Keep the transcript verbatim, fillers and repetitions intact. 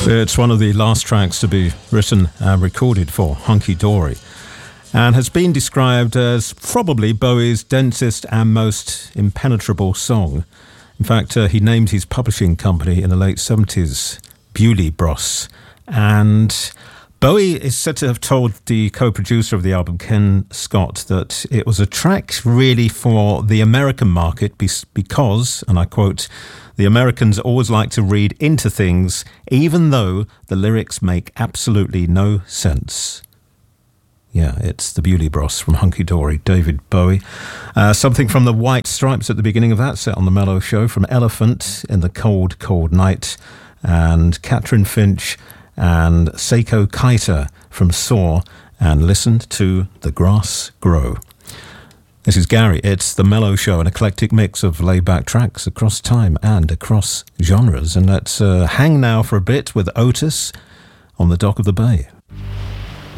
It's one of the last tracks to be written and recorded for Hunky Dory, and has been described as probably Bowie's densest and most impenetrable song. In fact, uh, he named his publishing company in the late seventies Bewley Bros. And Bowie is said to have told the co-producer of the album, Ken Scott, that it was a track really for the American market because, and I quote, "The Americans always like to read into things, even though the lyrics make absolutely no sense." Yeah, it's the Bewley Bros from Hunky Dory, David Bowie. Uh, something from the White Stripes at the beginning of that set on the Mellow Show, from Elephant in the Cold, Cold Night, and Catherine Finch and Seiko Kaita from Saw, and listened to The Grass Grow. This is Gary. It's the Mellow Show, an eclectic mix of laid-back tracks across time and across genres. And let's uh, hang now for a bit with Otis on the Dock of the Bay.